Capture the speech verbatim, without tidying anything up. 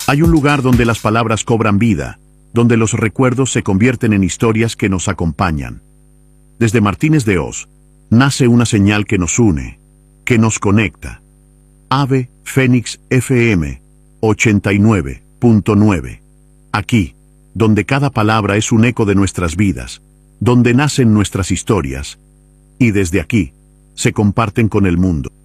Hay un lugar donde las palabras cobran vida, donde los recuerdos se convierten en historias que nos acompañan. Desde Martínez de Oz, nace una señal que nos une, que nos conecta. Ave Fénix F M ochenta y nueve punto nueve. Aquí, donde cada palabra es un eco de nuestras vidas, donde nacen nuestras historias, y desde aquí, se comparten con el mundo.